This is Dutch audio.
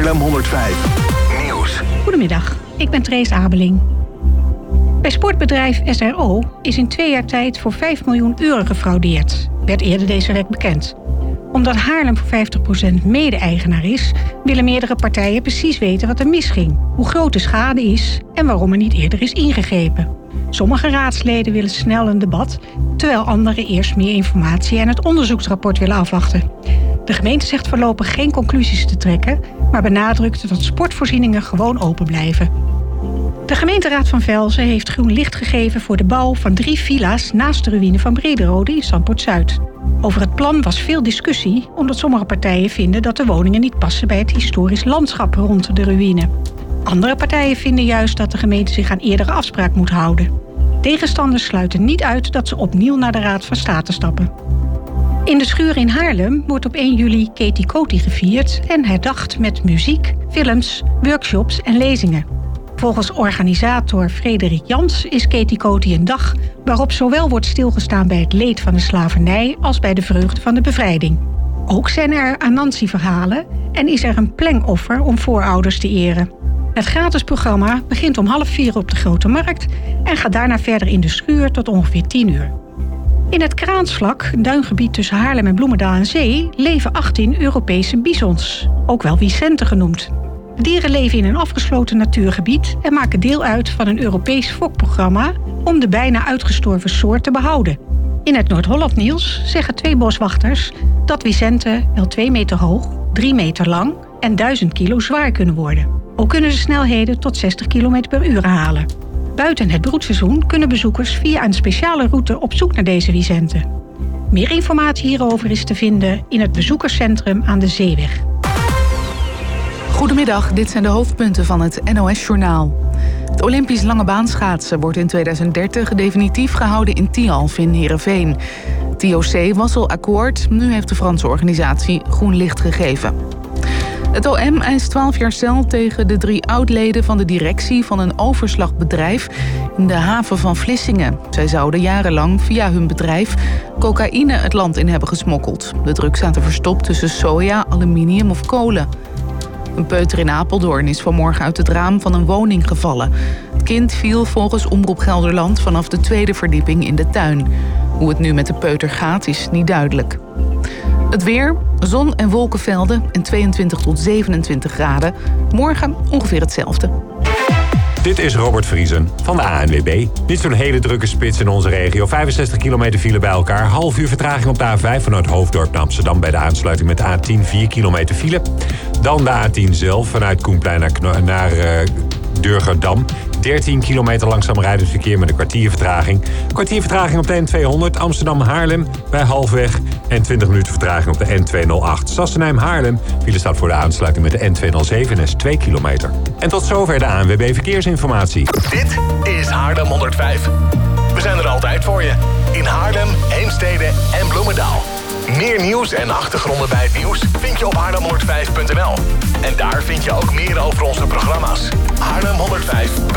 Haarlem 105. Nieuws. Goedemiddag, ik ben Trace Abeling. Bij sportbedrijf SRO is in 2 jaar tijd voor €5 miljoen gefraudeerd, werd eerder deze week bekend. Omdat Haarlem voor 50% mede-eigenaar is, willen meerdere partijen precies weten wat er misging, hoe groot de schade is en waarom er niet eerder is ingegrepen. Sommige raadsleden willen snel een debat, terwijl anderen eerst meer informatie en het onderzoeksrapport willen afwachten. De gemeente zegt voorlopig geen conclusies te trekken, maar benadrukt dat sportvoorzieningen gewoon open blijven. De gemeenteraad van Velzen heeft groen licht gegeven voor de bouw van 3 villa's naast de ruïne van Brederode in Zandpoort-Zuid. Over het plan was veel discussie, omdat sommige partijen vinden dat de woningen niet passen bij het historisch landschap rond de ruïne. Andere partijen vinden juist dat de gemeente zich aan eerdere afspraak moet houden. Tegenstanders sluiten niet uit dat ze opnieuw naar de Raad van State stappen. In de Schuur in Haarlem wordt op 1 juli Katie Coty gevierd en herdacht met muziek, films, workshops en lezingen. Volgens organisator Frederik Jans is Katie Coty een dag waarop zowel wordt stilgestaan bij het leed van de slavernij als bij de vreugde van de bevrijding. Ook zijn er Anansi-verhalen en is er een plengoffer om voorouders te eren. Het gratis programma begint om 3:30 op de Grote Markt en gaat daarna verder in de Schuur tot ongeveer 10 uur. In het Kraansvlak, een duingebied tussen Haarlem en Bloemendaal aan Zee, leven 18 Europese bisons, ook wel wisenten genoemd. De dieren leven in een afgesloten natuurgebied en maken deel uit van een Europees fokprogramma om de bijna uitgestorven soort te behouden. In het Noord-Holland Nieuws zeggen 2 boswachters dat wisenten wel 2 meter hoog, 3 meter lang en 1000 kilo zwaar kunnen worden. Ook kunnen ze snelheden tot 60 km per uur halen. Buiten het broedseizoen kunnen bezoekers via een speciale route op zoek naar deze wisenten. Meer informatie hierover is te vinden in het bezoekerscentrum aan de Zeeweg. Goedemiddag, dit zijn de hoofdpunten van het NOS-journaal. Het Olympisch langebaanschaatsen wordt in 2030 definitief gehouden in Tialf in Heerenveen. Het IOC was al akkoord, nu heeft de Franse organisatie groen licht gegeven. Het OM eist 12 jaar cel tegen de 3 oud-leden van de directie van een overslagbedrijf in de haven van Vlissingen. Zij zouden jarenlang via hun bedrijf cocaïne het land in hebben gesmokkeld. De drugs zaten verstopt tussen soja, aluminium of kolen. Een peuter in Apeldoorn is vanmorgen uit het raam van een woning gevallen. Het kind viel volgens Omroep Gelderland vanaf de 2e verdieping in de tuin. Hoe het nu met de peuter gaat is niet duidelijk. Het weer, zon- en wolkenvelden en 22 tot 27 graden. Morgen ongeveer hetzelfde. Dit is Robert Vriesen van de ANWB. Niet zo'n hele drukke spits in onze regio. 65 kilometer file bij elkaar. Half uur vertraging op de A5 vanuit Hoofddorp naar Amsterdam bij de aansluiting met de A10. 4 kilometer file. Dan de A10 zelf vanuit Koenplein naar Durgerdam. 13 kilometer langzaam rijdend verkeer met een kwartier vertraging. Kwartier vertraging op de N200 Amsterdam-Haarlem bij Halfweg. En 20 minuten vertraging op de N208 Sassenheim-Haarlem. File staat voor de aansluiting met de N207 en is 2 kilometer. En tot zover de ANWB Verkeersinformatie. Dit is Haarlem 105. We zijn er altijd voor je. In Haarlem, Heemstede en Bloemendaal. Meer nieuws en achtergronden bij het nieuws vind je op haarlem105.nl. En daar vind je ook meer over onze programma's. Haarlem105.